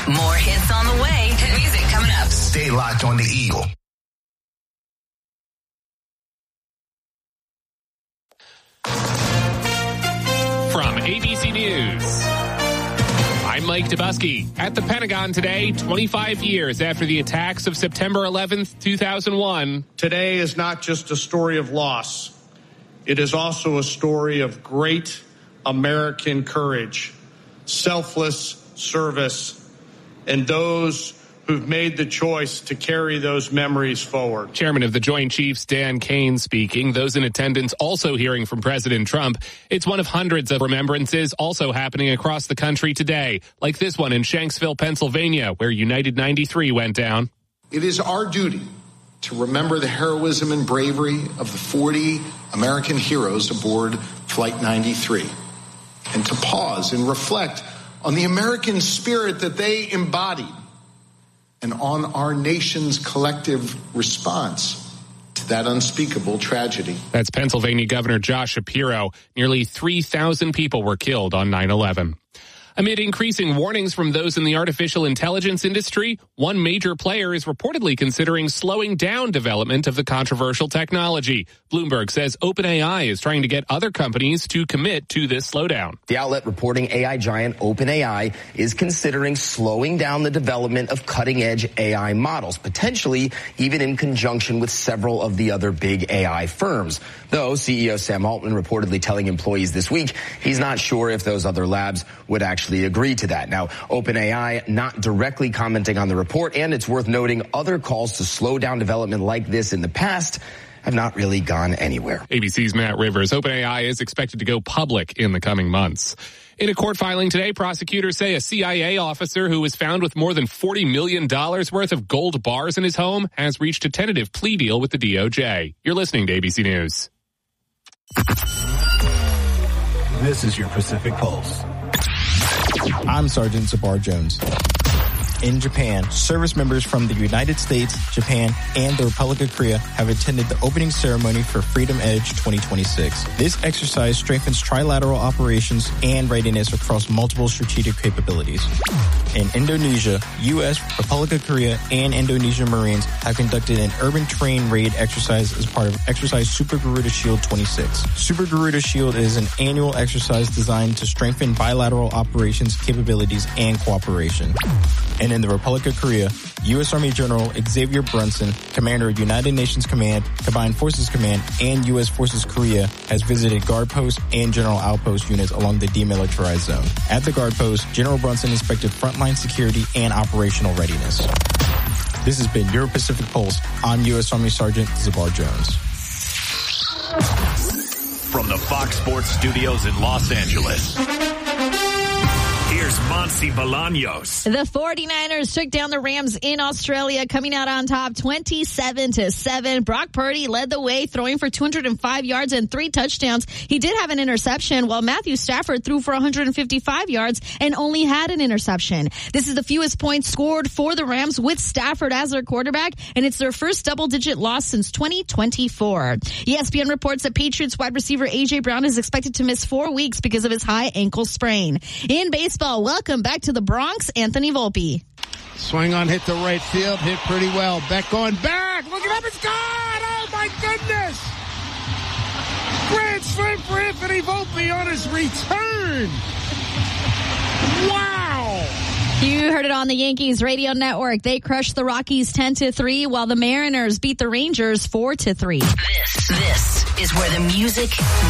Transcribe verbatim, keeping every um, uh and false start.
More hits on the way. Hit music coming up. Stay locked on the Eagle. From A B C News, I'm Mike Dubusky. At the Pentagon today, twenty-five years after the attacks of September eleventh, two thousand one. Today is not just a story of loss. It is also a story of great American courage, selfless service, and those who've made the choice to carry those memories forward. Chairman of the Joint Chiefs, Dan Kane, speaking. Those in attendance also hearing from President Trump. It's one of hundreds of remembrances also happening across the country today, like this one in Shanksville, Pennsylvania, where United ninety-three went down. It is our duty to remember the heroism and bravery of the forty American heroes aboard Flight ninety-three, and to pause and reflect on the American spirit that they embodied, and on our nation's collective response to that unspeakable tragedy. That's Pennsylvania Governor Josh Shapiro. Nearly three thousand people were killed on nine eleven. Amid increasing warnings from those in the artificial intelligence industry, one major player is reportedly considering slowing down development of the controversial technology. Bloomberg says OpenAI is trying to get other companies to commit to this slowdown. The outlet reporting A I giant OpenAI is considering slowing down the development of cutting-edge A I models, potentially even in conjunction with several of the other big A I firms. Though C E O Sam Altman reportedly telling employees this week he's not sure if those other labs would actually agree to that. Now, OpenAI not directly commenting on the report, and it's worth noting other calls to slow down development like this in the past have not really gone anywhere. A B C's Matt Rivers. OpenAI is expected to go public in the coming months. In a court filing today, prosecutors say a C I A officer who was found with more than forty million dollars worth of gold bars in his home has reached a tentative plea deal with the D O J. You're listening to A B C News. This is your Pacific Pulse. I'm Sergeant Zabar Jones. In Japan, service members from the United States, Japan, and the Republic of Korea have attended the opening ceremony for Freedom Edge twenty twenty-six. This exercise strengthens trilateral operations and readiness across multiple strategic capabilities. In Indonesia, U S, Republic of Korea, and Indonesian Marines have conducted an urban terrain raid exercise as part of Exercise Super Garuda Shield twenty-six. Super Garuda Shield is an annual exercise designed to strengthen bilateral operations, capabilities, and cooperation. And in the Republic of Korea, U S Army General Xavier Brunson, commander of United Nations Command, Combined Forces Command, and U S Forces Korea, has visited guard post and general outpost units along the demilitarized zone. At the guard post, General Brunson inspected frontline security and operational readiness. This has been your Pacific Pulse. I'm U S Army Sergeant Zabar Jones. From the Fox Sports Studios in Los Angeles, here's Monty Bolaños. The 49ers took down the Rams in Australia, coming out on top twenty-seven to seven. Brock Purdy led the way, throwing for two hundred five yards and three touchdowns. He did have an interception, while Matthew Stafford threw for one hundred fifty-five yards and only had an interception. This is the fewest points scored for the Rams with Stafford as their quarterback, and it's their first double-digit loss since twenty twenty-four. E S P N reports that Patriots wide receiver A J Brown is expected to miss four weeks because of his high ankle sprain. In baseball, welcome back to the Bronx, Anthony Volpe. Swing on, hit the right field, hit pretty well. Beck going back. Look it up, it's gone! Oh, my goodness! Grand slam for Anthony Volpe on his return. Wow! You heard it on the Yankees radio network. They crushed the Rockies ten to three, while the Mariners beat the Rangers four to three. This, this is where the music